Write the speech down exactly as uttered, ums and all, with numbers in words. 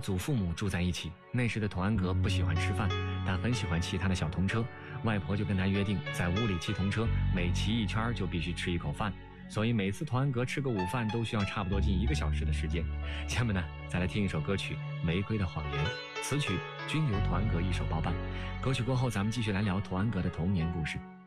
祖父母住在一起，那时的童安格不喜欢吃饭，但很喜欢骑他的小童车。外婆就跟他约定，在屋里骑童车，每骑一圈就必须吃一口饭，所以每次童安格吃个午饭都需要差不多近一个小时的时间。下面呢，再来听一首歌曲《玫瑰的谎言》，词曲均由童安格一手包办。歌曲过后，咱们继续来聊童安格的童年故事。